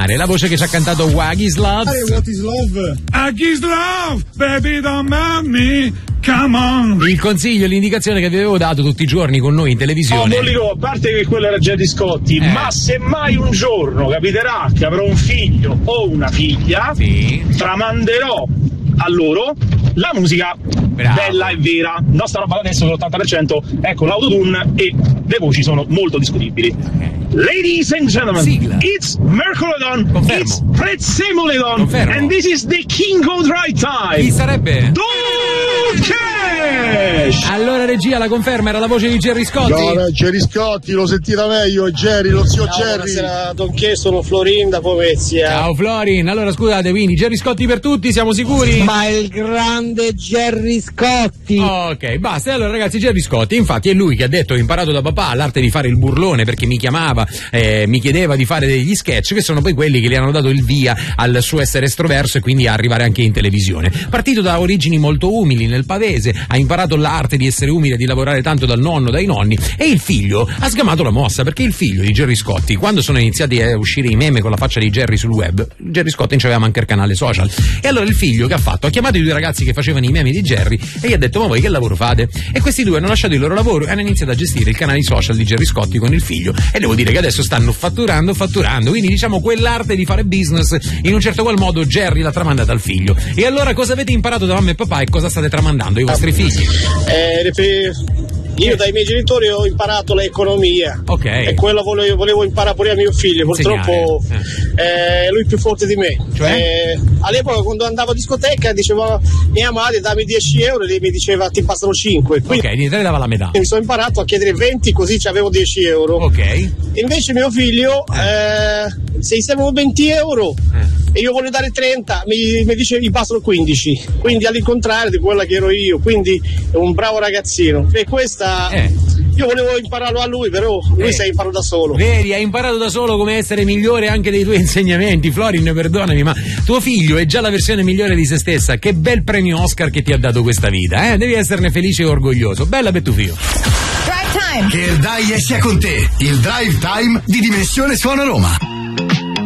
italiane. La voce che ci ha cantato What is Love? What is Love? What is love? Baby don't mind me. Come on. Il consiglio, l'indicazione che vi avevo dato tutti i giorni con noi in televisione. Bollico, a parte che quello era Gerry Scotti, ma se mai un giorno capiterà che avrò un figlio o una figlia, tramanderò a loro la musica bella e vera. Nostra roba adesso l'80%, ecco l'autotune e le voci sono molto discutibili. Ladies and gentlemen, it's Merculodon, it's Prezzemolodon, and this is the King of Dry Time. Chi sarebbe? Cash! Allora regia, la conferma, era la voce di Gerry Scotti? No, Gerry Scotti, l'ho sentita meglio, è Gerry, lo zio Gerry. Buonasera, Don Chie, sono Florin da Pomezia. Ciao Florin, allora scusate, quindi Gerry Scotti per tutti, siamo sicuri? Ma il grande Gerry Scotti. Ok, basta. Allora ragazzi, Gerry Scotti, infatti è lui che ha detto: ho imparato da papà l'arte di fare il burlone, perché mi chiamava, mi chiedeva di fare degli sketch che sono poi quelli che gli hanno dato il via al suo essere estroverso e quindi a arrivare anche in televisione. Partito da origini molto umili nel Pavese, ha imparato l'arte di essere umile, di lavorare tanto dal nonno, dai nonni, e il figlio ha sgamato la mossa, perché il figlio di Gerry Scotti, quando sono iniziati a uscire i meme con la faccia di Gerry sul web, Gerry Scotti non c'aveva manco il canale social, e allora il figlio che ha fatto? Ha chiamato i due ragazzi che facevano i meme di Gerry e gli ha detto: ma voi che lavoro fate? E questi due hanno lasciato il loro lavoro e hanno iniziato a gestire il canale social di Gerry Scotti con il figlio, e devo dire che adesso stanno fatturando, quindi diciamo quell'arte di fare business in un certo qual modo Gerry l'ha tramandata al figlio. E allora cosa avete imparato da mamma e papà e cosa state tramandando ai vostri figli? Io dai miei genitori ho imparato l'economia, e quello volevo imparare pure a mio figlio, purtroppo lui è più forte di me. All'epoca quando andavo a discoteca diceva mia madre dammi 10 euro e lei mi diceva ti passano 5, quindi te dava la metà. Mi sono imparato a chiedere 20 così avevo 10 euro. Invece mio figlio se servono 20 euro e io voglio dare 30 mi dice mi bastano 15, quindi all'incontrario di quella che ero io, quindi è un bravo ragazzino, e questa io volevo impararlo a lui, però lui si è imparato da solo. Vedi, hai imparato da solo come essere migliore anche dei tuoi insegnamenti. Florin, perdonami, ma tuo figlio è già la versione migliore di se stessa. Che bel premio Oscar che ti ha dato questa vita, devi esserne felice e orgoglioso. Bella per tuo figlio. Drive Time. Che il dai sia con te, il Drive Time di Dimensione Suono Roma.